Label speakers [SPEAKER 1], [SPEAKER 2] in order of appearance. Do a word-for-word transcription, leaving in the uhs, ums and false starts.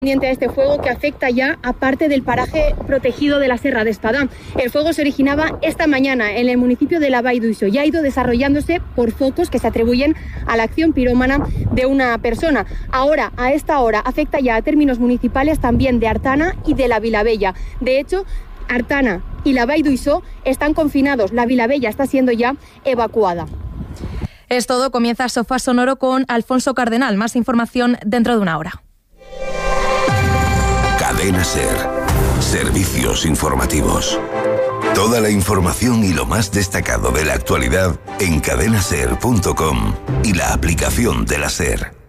[SPEAKER 1] A este fuego que afecta ya a parte del paraje protegido de la Serra de Espadán. El fuego se originaba esta mañana en el municipio de La Vall d'Uixó y ha ido desarrollándose por focos que se atribuyen a la acción pirómana de una persona. Ahora, a esta hora, afecta ya a términos municipales también de Artana y de la Vilavella. De hecho, Artana y La Vall d'Uixó están confinados. La Vilavella está siendo ya evacuada.
[SPEAKER 2] Es todo. Comienza Sofá Sonoro con Alfonso Cardenal. Más información dentro de una hora.
[SPEAKER 3] Cadena SER. Servicios informativos. Toda la información y lo más destacado de la actualidad en cadena ser punto com y la aplicación de la SER.